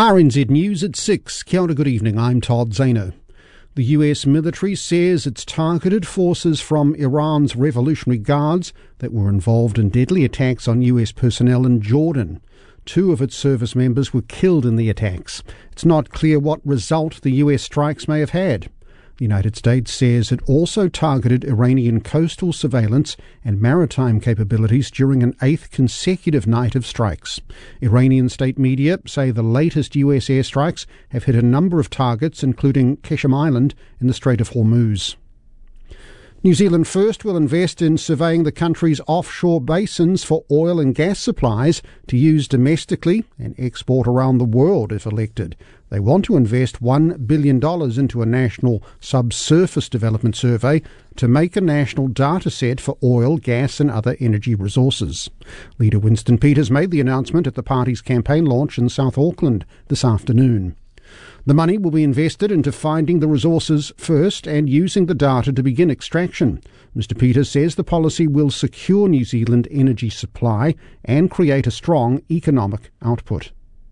RNZ News at 6. Kia ora, good evening. I'm Todd Zano. The US military says it's targeted forces from Iran's Revolutionary Guards that were involved in deadly attacks on US personnel in Jordan. 2 of its service members were killed in the attacks. It's not clear what result the US strikes may have had. The United States says it also targeted Iranian coastal surveillance and maritime capabilities during an 8th consecutive night of strikes. Iranian state media say the latest US airstrikes have hit a number of targets, including Qeshm Island in the Strait of Hormuz. New Zealand First will invest in surveying the country's offshore basins for oil and gas supplies to use domestically and export around the world if elected. They want to invest $1 billion into a national subsurface development survey to make a national data set for oil, gas and other energy resources. Leader Winston Peters made the announcement at the party's campaign launch in South Auckland this afternoon. The money will be invested into finding the resources first and using the data to begin extraction. Mr. Peters says the policy will secure New Zealand energy supply and create a strong economic output.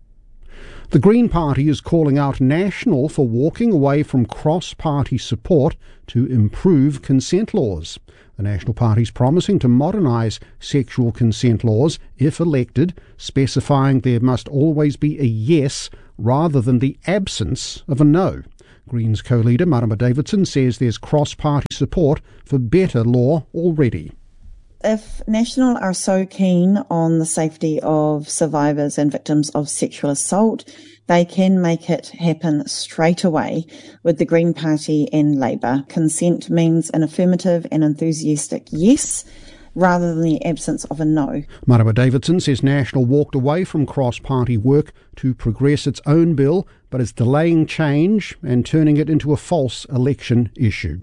The Green Party is calling out National for walking away from cross-party support to improve consent laws. The National Party is promising to modernise sexual consent laws if elected, specifying there must always be a yes rather than the absence of a no. Greens co-leader Marama Davidson says there's cross-party support for better law already. If National are so keen on the safety of survivors and victims of sexual assault, they can make it happen straight away with the Green Party and Labour. Consent means an affirmative and enthusiastic yes, rather than the absence of a no. Marama Davidson says National walked away from cross-party work to progress its own bill, but is delaying change and turning it into a false election issue.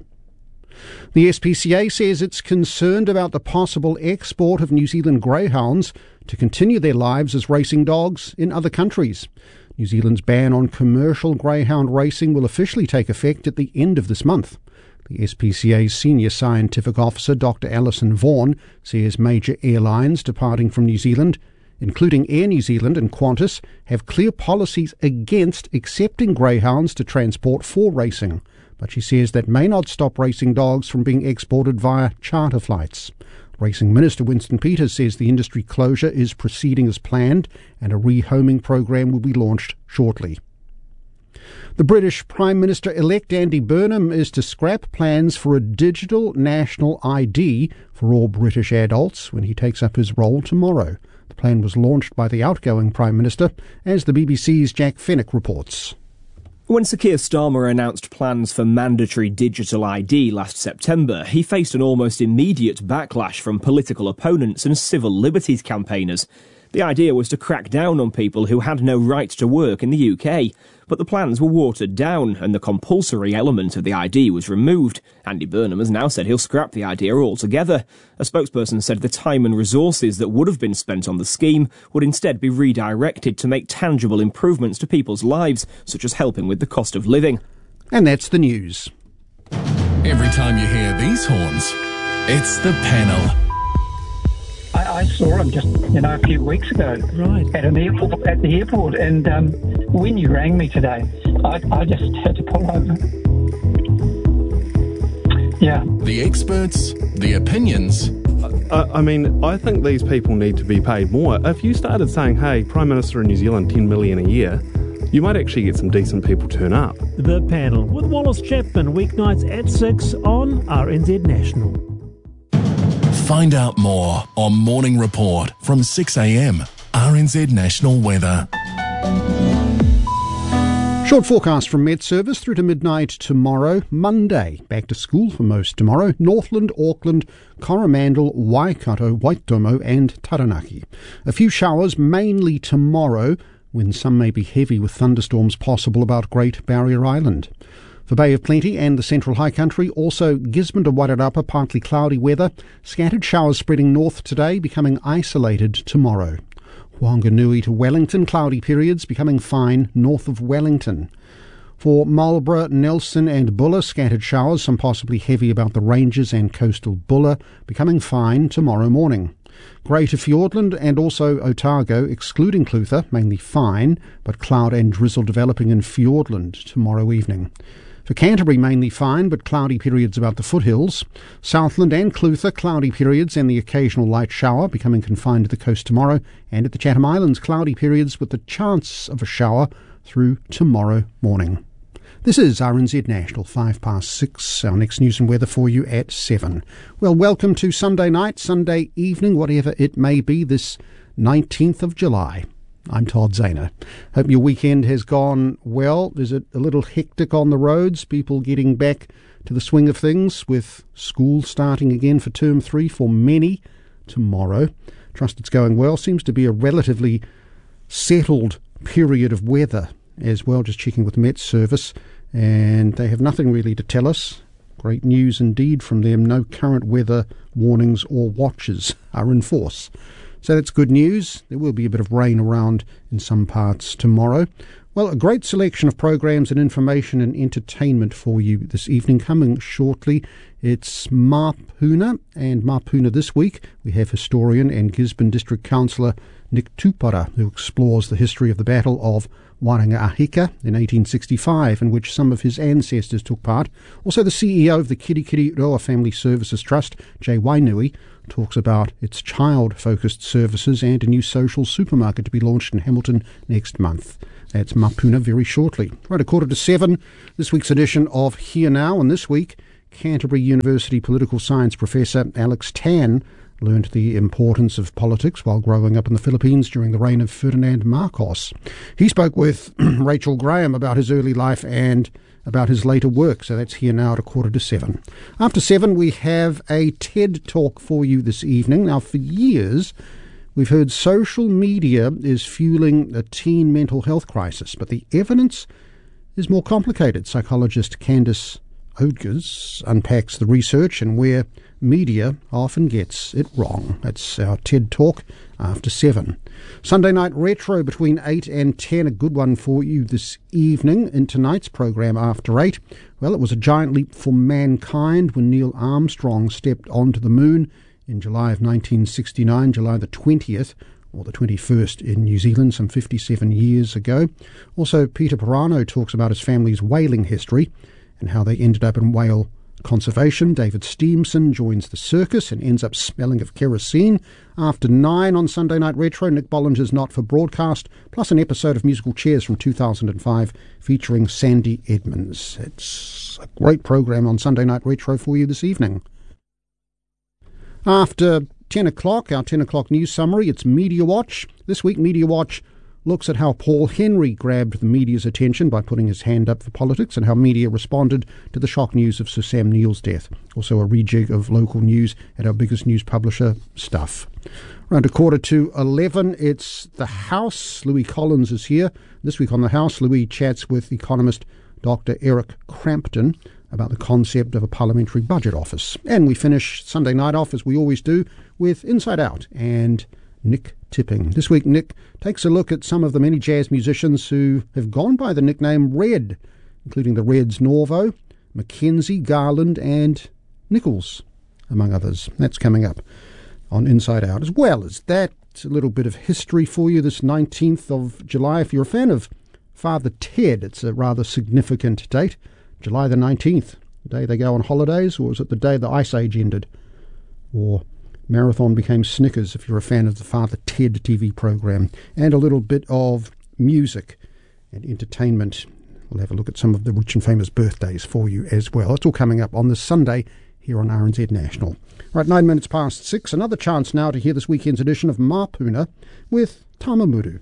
The SPCA says it's concerned about the possible export of New Zealand greyhounds to continue their lives as racing dogs in other countries. New Zealand's ban on commercial greyhound racing will officially take effect at the end of this month. The SPCA's senior scientific officer, Dr. Alison Vaughan, says major airlines departing from New Zealand, including Air New Zealand and Qantas, have clear policies against accepting greyhounds to transport for racing. But she says that may not stop racing dogs from being exported via charter flights. Racing Minister Winston Peters says the industry closure is proceeding as planned and a rehoming program will be launched shortly. The British Prime Minister-elect Andy Burnham is to scrap plans for a digital national ID for all British adults when he takes up his role tomorrow. The plan was launched by the outgoing Prime Minister, as the BBC's Jack Fenwick reports. When Sir Keir Starmer announced plans for mandatory digital ID last September, he faced an almost immediate backlash from political opponents and civil liberties campaigners. The idea was to crack down on people who had no right to work in the UK, but the plans were watered down and the compulsory element of the ID was removed. Andy Burnham has now said he'll scrap the idea altogether. A spokesperson said the time and resources that would have been spent on the scheme would instead be redirected to make tangible improvements to people's lives, such as helping with the cost of living. And that's the news. Every time you hear these horns, it's the panel. I saw him just, a few weeks ago at the airport, and when you rang me today, I just had to pull over. Yeah. The experts, the opinions. I think these people need to be paid more. If you started saying, hey, Prime Minister in New Zealand, $10 million a year, you might actually get some decent people turn up. The Panel with Wallace Chapman, weeknights at 6 on RNZ National. Find out more on Morning Report from 6 a.m. RNZ National Weather. Short forecast from Met Service through to midnight tomorrow, Monday. Back to school for most tomorrow. Northland, Auckland, Coromandel, Waikato, Waitomo and Taranaki. A few showers mainly tomorrow, when some may be heavy with thunderstorms possible about Great Barrier Island. For Bay of Plenty and the Central High Country, also Gisborne to Wairarapa, partly cloudy weather. Scattered showers spreading north today, becoming isolated tomorrow. Whanganui to Wellington, cloudy periods, becoming fine north of Wellington. For Marlborough, Nelson and Buller, scattered showers, some possibly heavy about the ranges and coastal Buller, becoming fine tomorrow morning. Greater Fiordland and also Otago, excluding Clutha, mainly fine, but cloud and drizzle developing in Fiordland tomorrow evening. For Canterbury, mainly fine, but cloudy periods about the foothills. Southland and Clutha, cloudy periods and the occasional light shower, becoming confined to the coast tomorrow. And at the Chatham Islands, cloudy periods with the chance of a shower through tomorrow morning. This is RNZ National, 6:05. Our next news and weather for you at 7. Well, welcome to Sunday night, Sunday evening, whatever it may be, this 19th of July. I'm Todd Zahner. Hope your weekend has gone well. Is it a little hectic on the roads? People getting back to the swing of things with school starting again for term 3 for many tomorrow. Trust it's going well. Seems to be a relatively settled period of weather as well. Just checking with Met Service, and they have nothing really to tell us. Great news indeed from them. No current weather warnings or watches are in force. So that's good news. There will be a bit of rain around in some parts tomorrow. Well, a great selection of programs and information and entertainment for you this evening. Coming shortly, it's Mapuna, and Mapuna this week we have historian and Gisborne District Councillor Nick Tupara, who explores the history of the Battle of Waranga-Ahika in 1865, in which some of his ancestors took part. Also, the CEO of the Kirikiri Roa Family Services Trust, Jay Wainui, talks about its child-focused services and a new social supermarket to be launched in Hamilton next month. That's Mapuna very shortly. Right, 6:45, this week's edition of Here Now, and this week, Canterbury University political science professor Alex Tan learned the importance of politics while growing up in the Philippines during the reign of Ferdinand Marcos. He spoke with Rachel Graham about his early life and about his later work, so that's Here Now at 6:45. After 7, we have a TED Talk for you this evening. Now, for years, we've heard social media is fueling a teen mental health crisis, but the evidence is more complicated. Psychologist Candice Odgers unpacks the research and where media often gets it wrong. That's our TED Talk after 7. Sunday night retro between 8 and 10, a good one for you this evening. In tonight's programme after 8, well, it was a giant leap for mankind when Neil Armstrong stepped onto the moon in July of 1969, July the 20th, or the 21st in New Zealand, some 57 years ago. Also, Peter Pirano talks about his family's whaling history and how they ended up in whale conservation. David Steamson joins the circus and ends up smelling of kerosene. After 9 on Sunday Night Retro, Nick Bollinger's Not For Broadcast, plus an episode of Musical Chairs from 2005 featuring Sandy Edmonds. It's a great programme on Sunday Night Retro for you this evening. After 10 o'clock, our 10 o'clock news summary, it's Media Watch. This week, Media Watch looks at how Paul Henry grabbed the media's attention by putting his hand up for politics and how media responded to the shock news of Sir Sam Neill's death. Also a rejig of local news at our biggest news publisher, Stuff. Around 11:15, it's The House. Louis Collins is here. This week on The House, Louis chats with economist Dr. Eric Crampton about the concept of a parliamentary budget office. And we finish Sunday night off, as we always do, with Inside Out and Nick Tipping. This week, Nick takes a look at some of the many jazz musicians who have gone by the nickname Red, including the Reds Norvo, Mackenzie, Garland, and Nichols, among others. That's coming up on Inside Out. As well as that, a little bit of history for you this 19th of July. If you're a fan of Father Ted, it's a rather significant date. July the 19th, the day they go on holidays, or is it the day the Ice Age ended? Or Marathon became Snickers, if you're a fan of the Father Ted TV program. And a little bit of music and entertainment. We'll have a look at some of the rich and famous birthdays for you as well. It's all coming up on this Sunday here on RNZ National. Right, 6:09, another chance now to hear this weekend's edition of Mapuna with Tamamuru.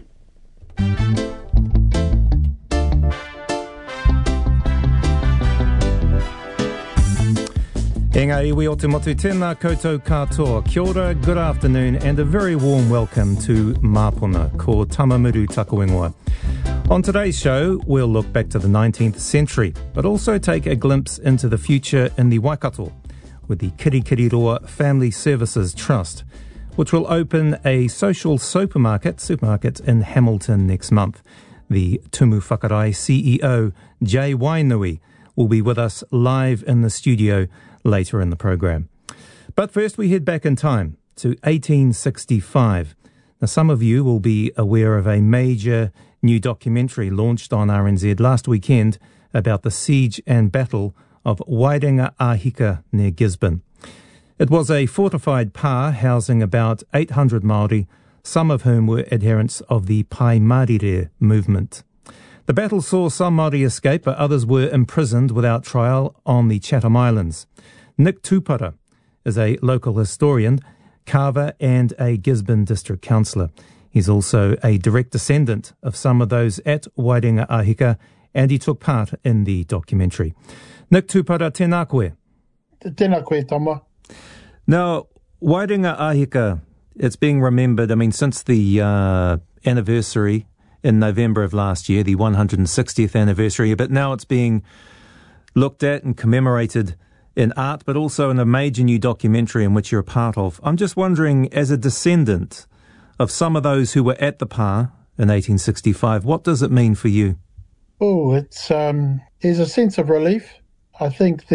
Enga iwi o te motu tēnā koutou katoa. Kia ora, good afternoon, and a very warm welcome to Mapuna, ko Tamamuru Takoingoa. On today's show, we'll look back to the 19th century, but also take a glimpse into the future in the Waikato with the Kirikiri Roa Family Services Trust, which will open a social supermarket in Hamilton next month. The Tumu Whakarai CEO, Jay Wainui, will be with us live in the studio later in the program. But first we head back in time to 1865. Now, some of you will be aware of a major new documentary launched on RNZ last weekend about the siege and battle of Wairinga-Ahika near Gisborne. It was a fortified pa housing about 800 Māori, some of whom were adherents of the Pai Marire movement. The battle saw some Māori escape, but others were imprisoned without trial on the Chatham Islands. Nick Tupara is a local historian, carver and a Gisborne district councillor. He's also a direct descendant of some of those at Wairinga-Ahika, and he took part in the documentary. Nick Tupara, tēnā koe. Tēnā koe, Tama. Now, Wairinga-Ahika, it's being remembered, since the anniversary in November of last year, the 160th anniversary, but now it's being looked at and commemorated in art, but also in a major new documentary in which you're a part of. I'm just wondering, as a descendant of some of those who were at the pa in 1865, what does it mean for you? Oh, it's there's a sense of relief. I think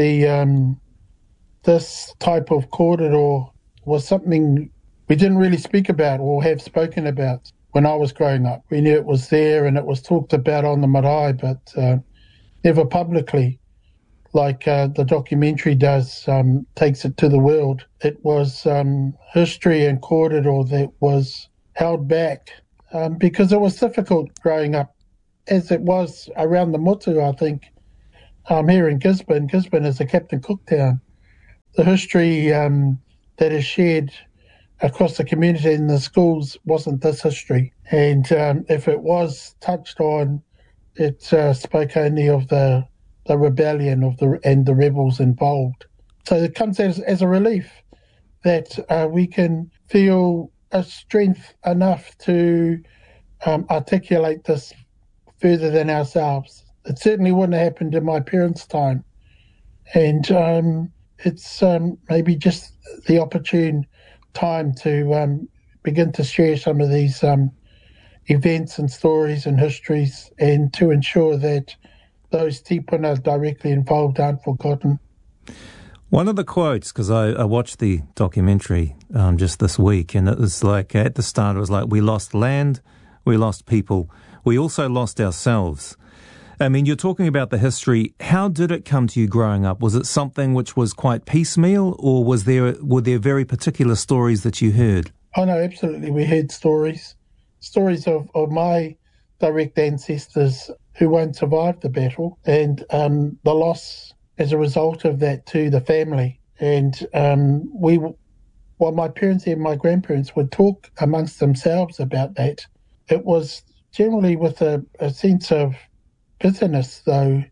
this type of corridor was something we didn't really speak about or have spoken about when I was growing up. We knew it was there and it was talked about on the marae, but never publicly, like the documentary does, takes it to the world. It was history and corridor that was held back because it was difficult growing up, as it was around the Motu, I think, here in Gisborne. Gisborne is a Captain Cook town. The history that is shared across the community in the schools wasn't this history. And if it was touched on, it spoke only of the rebellion and the rebels involved. So it comes as a relief that we can feel a strength enough to articulate this further than ourselves. It certainly wouldn't have happened in my parents' time. And it's maybe just the opportune time to begin to share some of these events and stories and histories, and to ensure that those tipuna directly involved aren't forgotten. One of the quotes, because I watched the documentary just this week, and it was like, at the start, it was like, we lost land, we lost people, we also lost ourselves. You're talking about the history. How did it come to you growing up? Was it something which was quite piecemeal, or were there very particular stories that you heard? Oh, no, absolutely. We heard stories of my direct ancestors who won't survive the battle, and the loss as a result of that to the family. And while my parents and my grandparents would talk amongst themselves about that, it was generally with a sense of bitterness, though.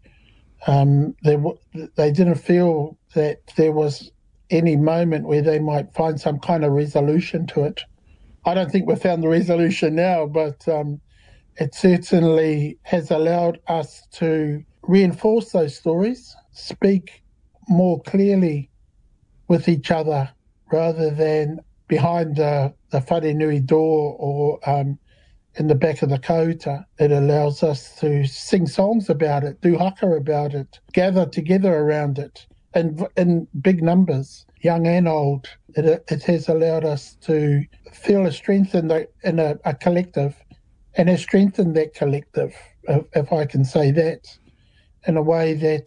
They didn't feel that there was any moment where they might find some kind of resolution to it. I don't think we've found the resolution now, but it certainly has allowed us to reinforce those stories, speak more clearly with each other rather than behind the whare nui door or in the back of the kauta. It allows us to sing songs about it, do haka about it, gather together around it, and in big numbers, young and old. It has allowed us to feel a strength in a collective, and has strengthened that collective, if I can say that, in a way that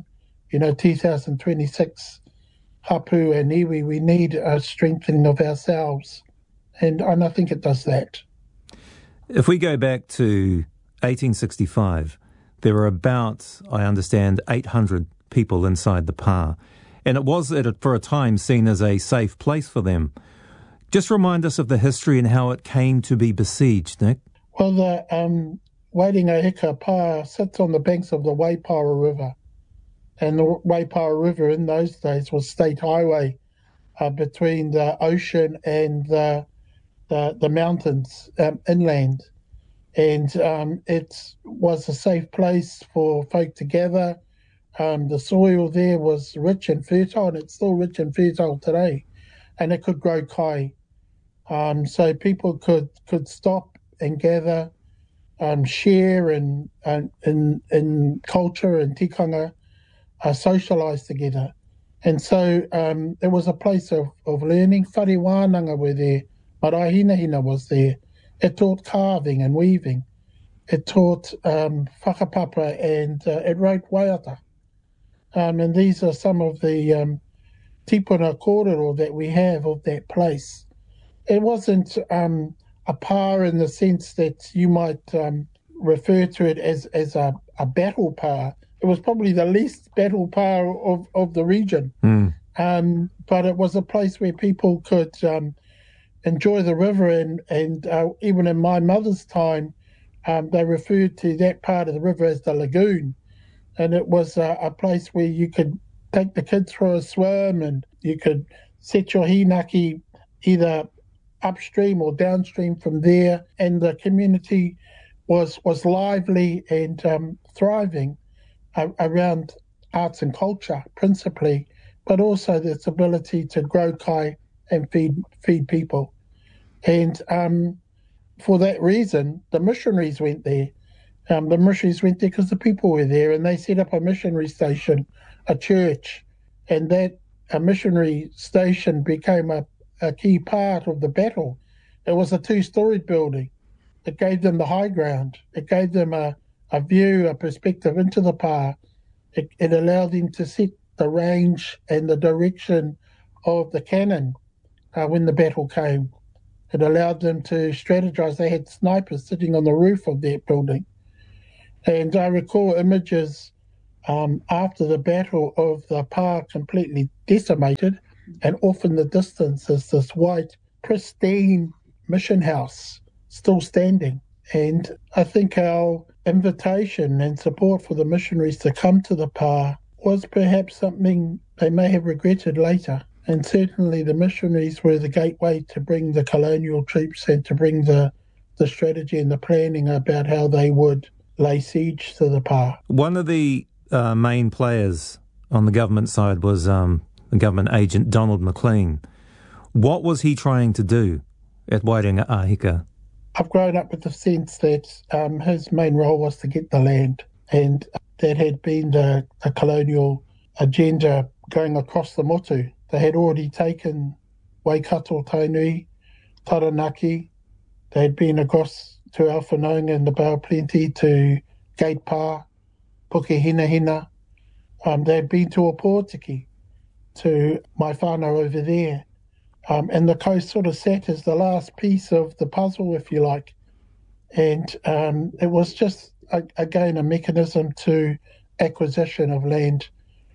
2026 hapu and iwi, we need a strengthening of ourselves, and I think it does that. If we go back to 1865, there were about, I understand, 800 people inside the pa, and it was for a time seen as a safe place for them. Just remind us of the history and how it came to be besieged, Nick. Well, the Wairinga-Ahika pa sits on the banks of the Waipara River, and the Waipara River in those days was state highway between the ocean and the mountains inland, and it was a safe place for folk to gather. The soil there was rich and fertile, and it's still rich and fertile today, and it could grow kai. So people could stop and gather, share in culture and tikanga, socialise together. And so it was a place of learning. Whare Wānanga were there. Marae Hinahina was there. It taught carving and weaving. It taught whakapapa and it wrote waiata. And these are some of the tipuna kōrero that we have of that place. It wasn't a pā in the sense that you might refer to it as a battle pā. It was probably the least battle pā of the region. But it was a place where people could enjoy the river, and even in my mother's time, they referred to that part of the river as the lagoon. And it was a place where you could take the kids for a swim, and you could set your hinaki either upstream or downstream from there. And the community was lively and thriving around arts and culture principally, but also this ability to grow kai and feed people. And for that reason, the missionaries went there. The missionaries went there because the people were there, and they set up a missionary station, a church, and that a missionary station became a key part of the battle. It was a 2-storied building. It gave them the high ground. It gave them a view, a perspective into the pā. It allowed them to set the range and the direction of the cannon when the battle came. It allowed them to strategize. They had snipers sitting on the roof of that building. And I recall images after the battle of the pā completely decimated, and off in the distance is this white, pristine mission house still standing. And I think our invitation and support for the missionaries to come to the pā was perhaps something they may have regretted later. And certainly the missionaries were the gateway to bring the colonial troops and to bring the strategy and the planning about how they would lay siege to the pā. One of the main players on the government side was the government agent Donald Maclean. What was he trying to do at Wairinga Ahika? I've grown up with the sense that his main role was to get the land, and that had been the colonial agenda going across the motu. They had already taken Waikato, Tainui, Taranaki. They had been across to Awhanaunga and the Bay of Plenty, to Gate Pā, Pukehinahina. They had been to Opotiki, to my whānau over there. And the coast sort of sat as the last piece of the puzzle, if you like. And it was just, again, a mechanism to acquisition of land,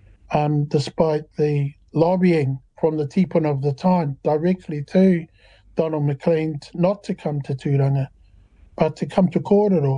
despite the lobbying from the tipuna of the time directly to Donald Maclean not to come to Turanga, but to come to Kōrero,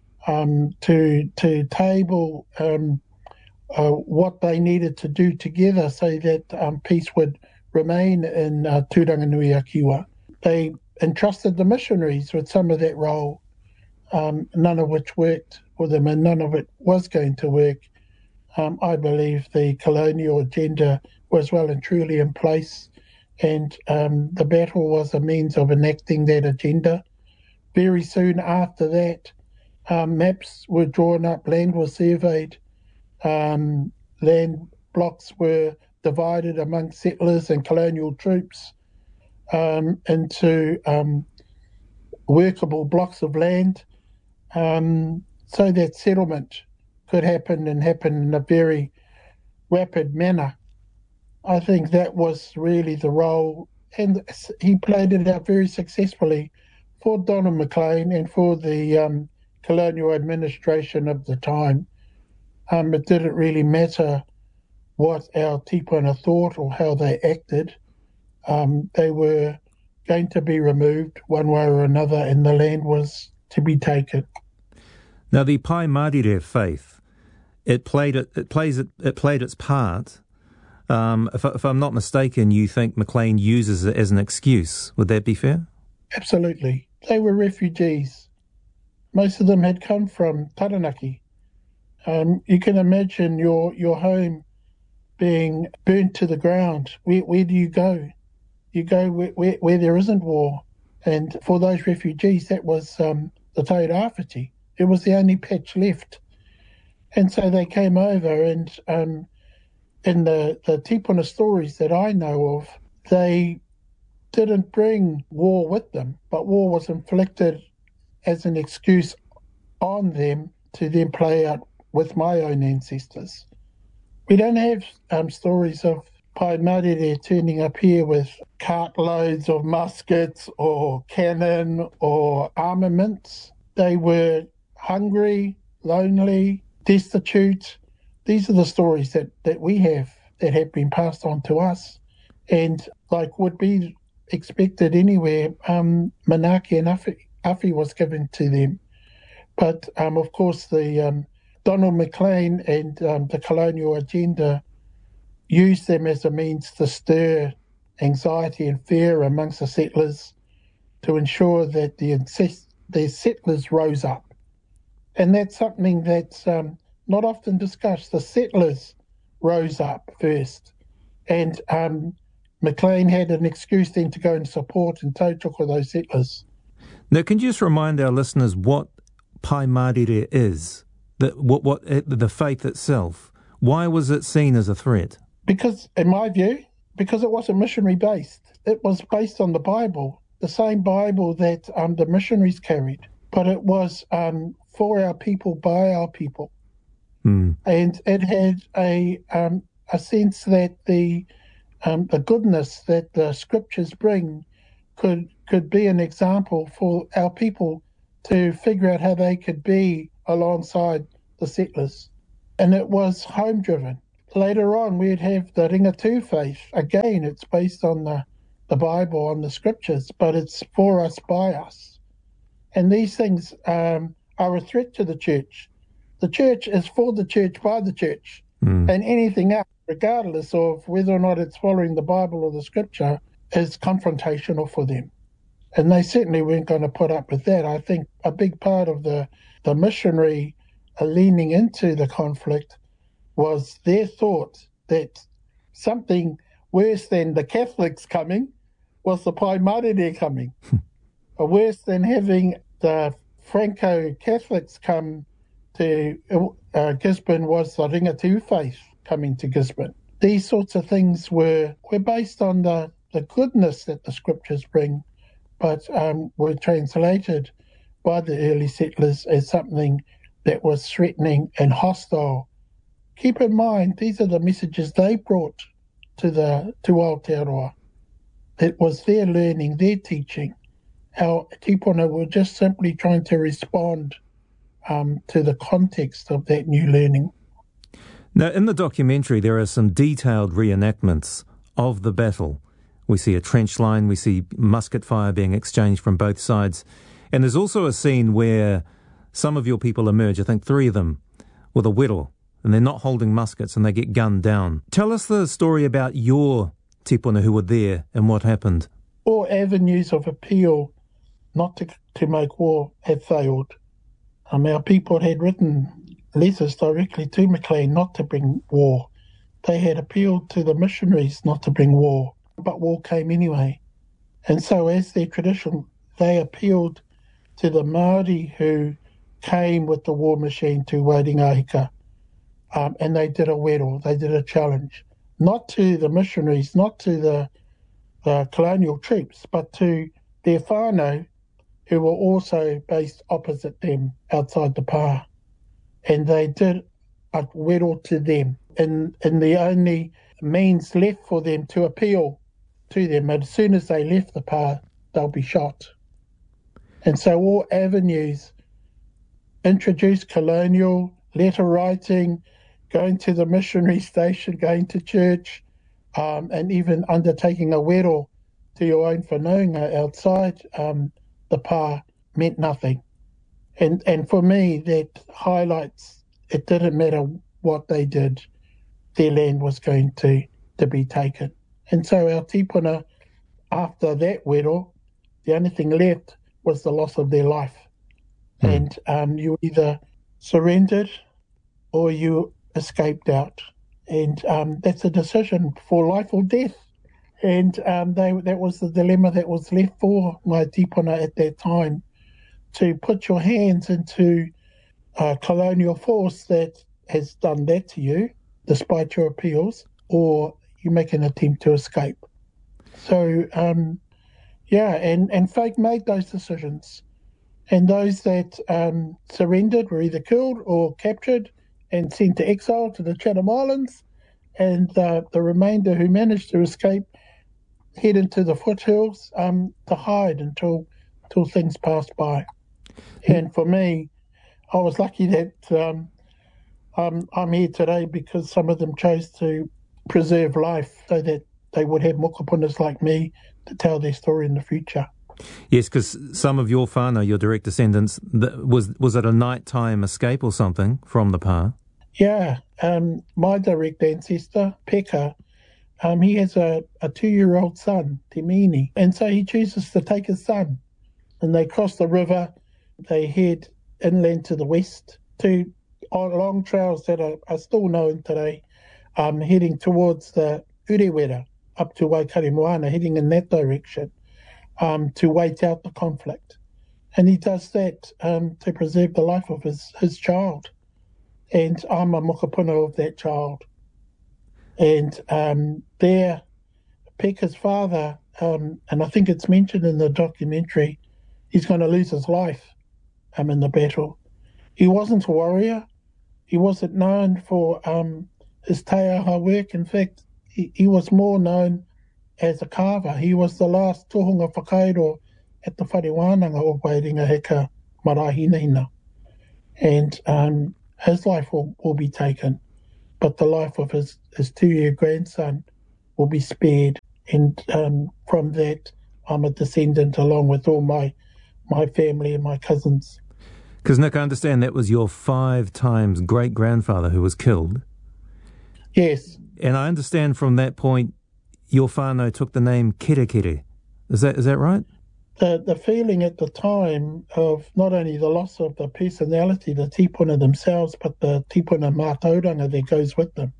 to table what they needed to do together so that peace would remain in Turanganui-a-Kiwa. They entrusted the missionaries with some of that role, none of which worked for them, and none of it was going to work. I believe the colonial agenda was well and truly in place, and the battle was a means of enacting that agenda. Very soon after that, maps were drawn up, land was surveyed, land blocks were divided among settlers and colonial troops into workable blocks of land, so that settlement could happen and happen in a very rapid manner. I think that was really the role, and he played it out very successfully for Donald Maclean and for the colonial administration of the time. It didn't really matter what our tipuna thought or how they acted. They were going to be removed one way or another, and the land was to be taken. Now, the Pai Marire faith, it played its part. If I'm not mistaken, you think Maclean uses it as an excuse. Would that be fair? Absolutely. They were refugees. Most of them had come from Taranaki. You can imagine your home being burnt to the ground. Where do you go? You go where there isn't war. And for those refugees, that was the Tairāwhiti. It was the only patch left. And so they came over, and in the Tipuna stories that I know of, they didn't bring war with them, but war was inflicted as an excuse on them to then play out with my own ancestors. We don't have stories of Pai Marere turning up here with cartloads of muskets or cannon or armaments. They were hungry, lonely, destitute. These are the stories that we have that have been passed on to us. And like would be expected anywhere, Manaaki and Awhi was given to them. But of course the Donald Maclean and the colonial agenda used them as a means to stir anxiety and fear amongst the settlers to ensure that the settlers rose up. And that's something that's not often discussed. The settlers rose up first. And Maclean had an excuse then to go and support and tautoko those settlers. Now, can you just remind our listeners what Pai Marere is, the faith itself? Why was it seen as a threat? Because, in my view, because it wasn't missionary-based. It was based on the Bible, the same Bible that the missionaries carried, but it was for our people, by our people. And it had a sense that the goodness that the scriptures bring could be an example for our people to figure out how they could be alongside the settlers. And it was home-driven. Later on, we'd have the Ringatu faith. Again, it's based on the Bible, on the scriptures, but it's for us, by us. And these things are a threat to the church. The church is for the church, by the church. And anything else, regardless of whether or not it's following the Bible or the scripture, is confrontational for them. And they certainly weren't going to put up with that. I think a big part of the missionary leaning into the conflict was their thought that something worse than the Catholics coming was the Pai Marere coming. Worse than having the Franco-Catholics come to Gisborne was the Ringatu faith coming to Gisborne. These sorts of things were based on the goodness that the scriptures bring, but were translated by the early settlers as something that was threatening and hostile. Keep in mind, these are the messages they brought to Aotearoa. It was their learning, their teaching. Our Tipuna were just simply trying to respond to the context of that new learning. Now, in the documentary, there are some detailed reenactments of the battle. We see a trench line, we see musket fire being exchanged from both sides. And there's also a scene where some of your people emerge, I think 3 of them, with a whittle, and they're not holding muskets and they get gunned down. Tell us the story about your tipuna who were there and what happened. All avenues of appeal not to make war had failed. Our people had written letters directly to Maclean not to bring war. They had appealed to the missionaries not to bring war, but war came anyway. And so as their tradition, they appealed to the Māori who came with the war machine to Wairingahika. And they did a wero, they did a challenge, not to the missionaries, not to the colonial troops, but to their whānau who were also based opposite them outside the pā. And they did a wero to them in the only means left for them to appeal to them. As soon as they left the pā, they'll be shot. And so all avenues introduced colonial letter writing, going to the missionary station, going to church, and even undertaking a wero to your own whanaunga outside the pā meant nothing. And for me, that highlights it didn't matter what they did, their land was going to be taken. And so our tipuna, after that wero, the only thing left was the loss of their life. And you either surrendered or you escaped out. And that's a decision for life or death. And that was the dilemma that was left for my tipuna at that time, to put your hands into a colonial force that has done that to you, despite your appeals, or you make an attempt to escape. So, and Whake made those decisions. And those that surrendered were either killed or captured and sent to exile to the Chatham Islands, and the remainder who managed to escape head into the foothills to hide until things passed by. And for me, I was lucky that I'm here today because some of them chose to preserve life so that they would have mokopunas like me to tell their story in the future. Yes, because some of your whānau, your direct descendants, was it a nighttime escape or something from the pā? Yeah, my direct ancestor, Peka, he has a 2-year-old son, Te Mini, and so he chooses to take his son. And they cross the river, they head inland to the west, on long trails that are still known today, heading towards the Urewera, up to Waikaremoana, heading in that direction, to wait out the conflict. And he does that to preserve the life of his child. And I'm a mokopuna of that child. And there, Peka's father, and I think it's mentioned in the documentary, he's going to lose his life in the battle. He wasn't a warrior. He wasn't known for his te aha work. In fact, he was more known as a carver. He was the last tohunga whakairo at the whare wānanga o Wairingaheka Marahinina. And his life will be taken, but the life of his 2-year grandson will be spared. And from that, I'm a descendant along with all my family and my cousins. Because, Nick, I understand that was your 5 times great-grandfather who was killed. Yes. And I understand from that point, your whānau took the name Kerekere. Is that right? The feeling at the time of not only the loss of the personality, the tipuna themselves, but the tipuna mātauranga that goes with them.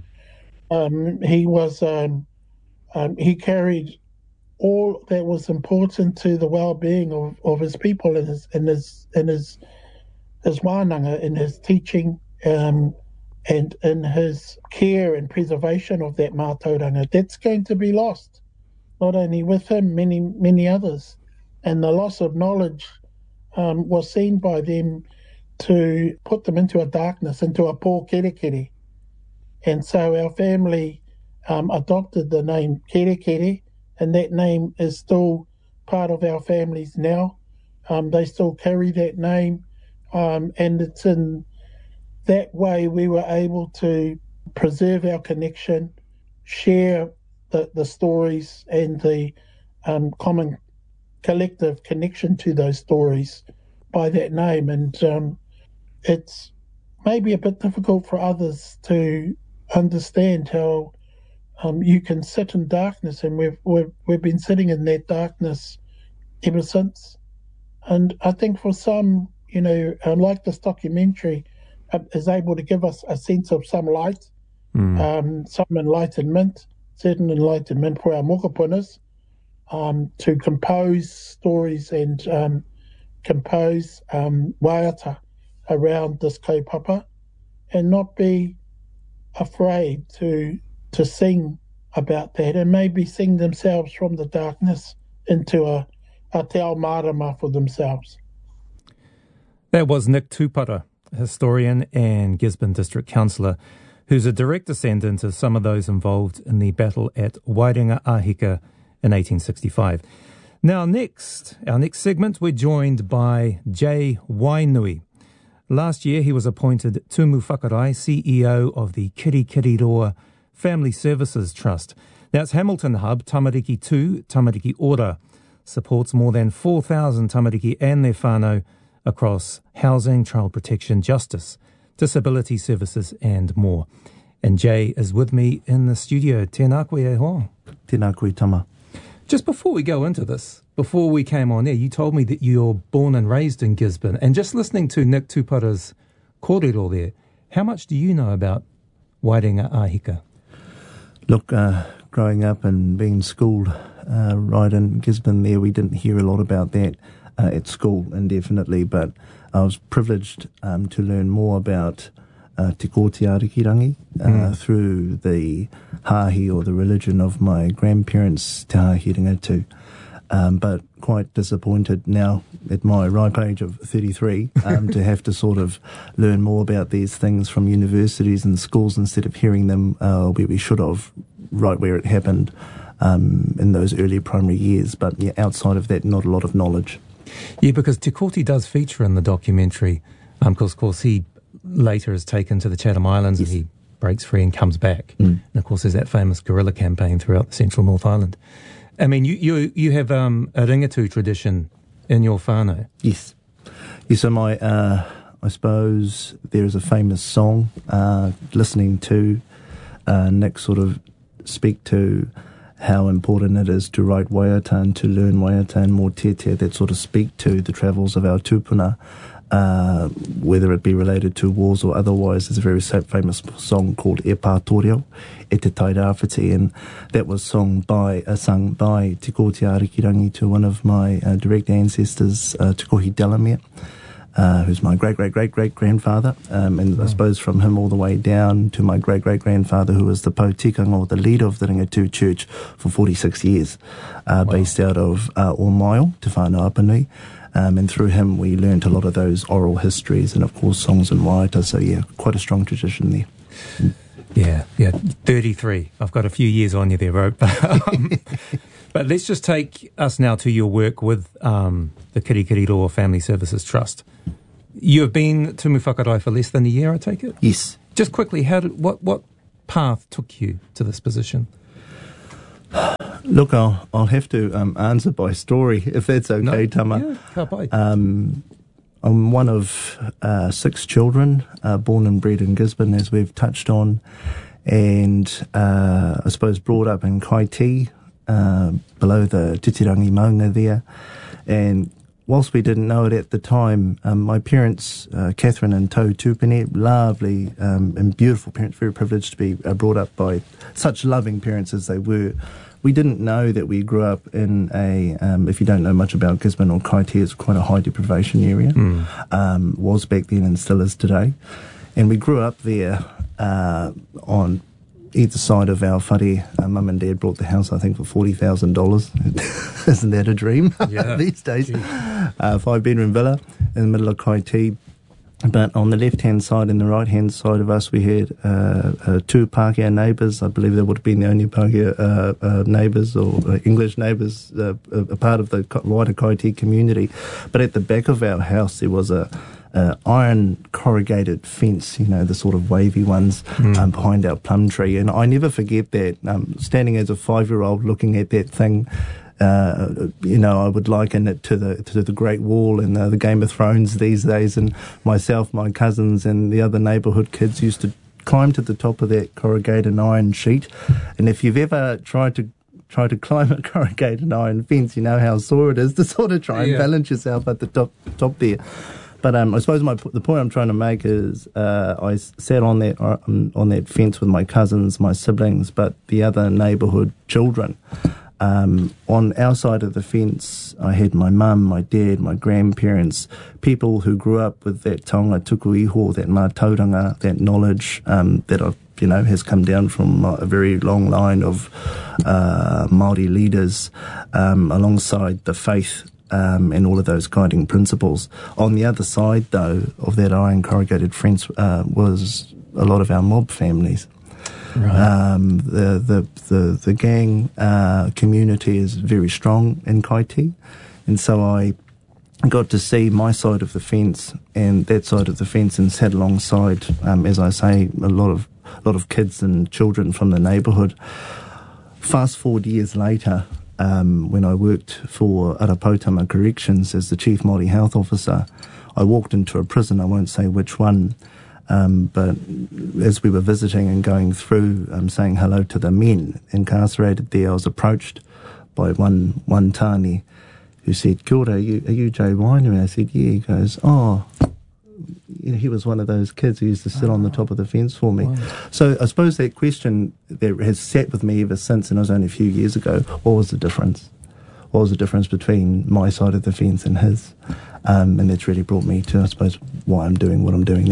He was he carried all that was important to the well-being of his people and his wānanga, in his teaching, and in his care and preservation of that mātauranga. That's going to be lost, not only with him, many others. And the loss of knowledge was seen by them to put them into a darkness, into a pō kerekere. And so our family adopted the name Kerekere, and that name is still part of our families now. They still carry that name, and it's in that way we were able to preserve our connection, share the stories and the common collective connection to those stories by that name. And it's maybe a bit difficult for others to understand how you can sit in darkness, and we've been sitting in that darkness ever since. And I think for some, like this documentary, is able to give us a sense of some light, some enlightenment, certain enlightenment for our mokopunas, to compose stories and compose waiata around this kaupapa, and not be afraid to sing about that, and maybe sing themselves from the darkness into a te ao marama for themselves. That was Nick Tupara, historian and Gisborne District Councillor, who's a direct descendant of some of those involved in the battle at Wairinga-Ahika in 1865. Now, our next segment, we're joined by Jay Wainui. Last year, he was appointed Tumu Whakarai, CEO of the Kirikiriroa Family Services Trust. Now, its Hamilton hub, Tamariki 2, Tamariki Ora, supports more than 4,000 tamariki and their whānau across housing, child protection, justice, disability services and more. And Jay is with me in the studio. Tēnā koe e hoa. Tēnā koe tama. Just before we go into this, before we came on air, you told me that you're born and raised in Gisborne. And just listening to Nick Tupara's kōrero there, how much do you know about Wairinga-Ahika? Look, growing up and being schooled right in Gisborne there, we didn't hear a lot about that at school, indefinitely, but I was privileged to learn more about Te Kōti Arikirangi through the hāhi or the religion of my grandparents, Te Hāhi Ringatu. But quite disappointed now at my ripe age of 33 to have to sort of learn more about these things from universities and schools instead of hearing them where we should have, right where it happened in those early primary years. But yeah, outside of that, not a lot of knowledge. Yeah, because Te Kōti does feature in the documentary. Because, of course, he later is taken to the Chatham Islands and he breaks free and comes back. And, of course, there's that famous guerrilla campaign throughout the central North Island. I mean, you have a ringatu tradition in your whānau. Yes. Yeah, so I suppose there is a famous song, listening to Nick sort of speak to how important it is to write waiata and to learn waiata and more tete that sort of speak to the travels of our tūpuna, whether it be related to wars or otherwise. There's a very famous song called E Pātoreo, E Te Tairāwhiti, and that was sung by Te Kōti Arikirangi to one of my direct ancestors, Te Kohi Delamere, who's my great-great-great-great-grandfather, and I suppose from him all the way down to my great-great-grandfather, who was the Pautikanga, or the leader of the Ringatu Church for 46 years, based out of Omaio, Te Whānau Apanui. And through him we learnt a lot of those oral histories and, of course, songs and waiata. So, yeah, quite a strong tradition there. Yeah, 33. I've got a few years on you there, Rope. But let's just take us now to your work with the Kirikiriroa Family Services Trust. You have been to Mufakarai for less than a year, I take it? Yes. Just quickly, what path took you to this position? Look, I'll have to answer by story, if that's okay, Tama. Yeah, ka pai. I'm one of 6 children, born and bred in Gisborne, as we've touched on, and I suppose brought up in Kaiti, below the Titirangi Maunga there. And whilst we didn't know it at the time, my parents, Catherine and Tau Tupene, lovely and beautiful parents, very privileged to be brought up by such loving parents as they were. We didn't know that we grew up in a, if you don't know much about Gisborne or Kaiti, it's quite a high deprivation area. Was back then and still is today. And we grew up there on either side of our whare. Mum and Dad bought the house, I think, for $40,000. Isn't that a dream these days? 5-bedroom villa in the middle of Kaiti. But on the left-hand side and the right-hand side of us, we had 2 Pākehā neighbours. I believe they would have been the only Pākehā neighbours or English neighbours, a part of the wider Kaiti community. But at the back of our house, there was a iron corrugated fence, you know, the sort of wavy ones behind our plum tree. And I never forget that, standing as a 5-year-old looking at that thing. You know, I would liken it to the Great Wall in the Game of Thrones these days, and myself, my cousins and the other neighbourhood kids used to climb to the top of that corrugated iron sheet. And if you've ever tried to climb a corrugated iron fence, you know how sore it is to sort of try and balance yourself at the top there. But I suppose the point I'm trying to make is I sat on that fence with my cousins, my siblings, but the other neighbourhood children. On our side of the fence, I had my mum, my dad, my grandparents, people who grew up with that taonga tuku iho, that mātauranga, that knowledge that has come down from a very long line of Māori leaders, alongside the faith and all of those guiding principles. On the other side, though, of that iron corrugated fence was a lot of our mob families. Right. The gang community is very strong in Kaiti, and so I got to see my side of the fence and that side of the fence, and sat alongside, as I say, a lot of kids and children from the neighbourhood. Fast forward years later, when I worked for Arapautama Corrections as the Chief Māori Health Officer, I walked into a prison, I won't say which one, but as we were visiting and going through, saying hello to the men incarcerated there, I was approached by one tāne who said, "Kia ora, are you Joe Wine?" And I said, "Yeah." He goes, "Oh," he was one of those kids who used to sit on the top of the fence for me. Wow. So I suppose that question that has sat with me ever since, and it was only a few years ago, what was the difference? What was the difference between my side of the fence and his? And that's really brought me to, I suppose, why I'm doing what I'm doing now.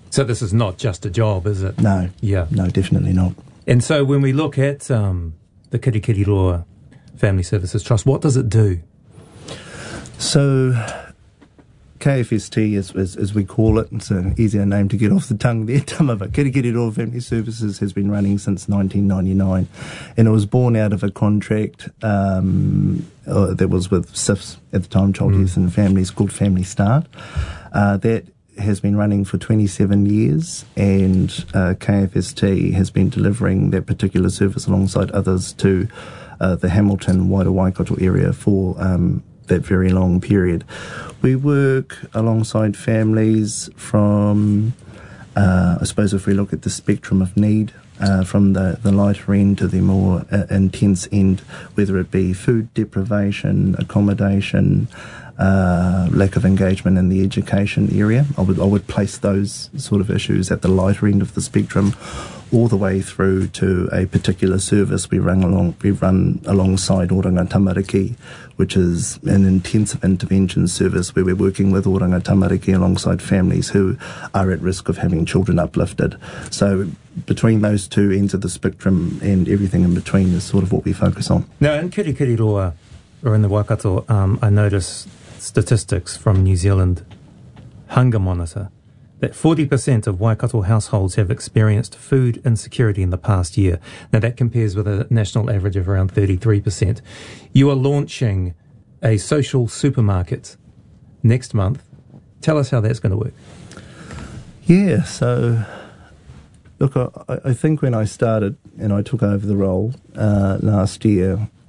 So this is not just a job, is it? No. Yeah. No, definitely not. And so when we look at the Kirikiriroa Family Services Trust, what does it do? So KFST, as we call it, it's an easier name to get off the tongue there, Tamava. Kirikiriroa Family Services has been running since 1999, and it was born out of a contract that was with CYFS at the time, Child Youth and Families, called Family Start. That has been running for 27 years, and KFST has been delivering that particular service alongside others to the Hamilton, wider Waikato area for that very long period. We work alongside families from, I suppose if we look at the spectrum of need, from the lighter end to the more intense end, whether it be food deprivation, accommodation, lack of engagement in the education area. I would place those sort of issues at the lighter end of the spectrum, all the way through to a particular service we run alongside Oranga Tamariki, which is an intensive intervention service where we're working with Oranga Tamariki alongside families who are at risk of having children uplifted. So between those two ends of the spectrum and everything in between is sort of what we focus on. Now in Kirikiriroa, or in the Waikato, I notice statistics from New Zealand Hunger Monitor that 40% of Waikato households have experienced food insecurity in the past year. Now that compares with a national average of around 33%. You are launching a social supermarket next month. Tell us how that's going to work. Yeah, so look, I think when I started and I took over the role last year,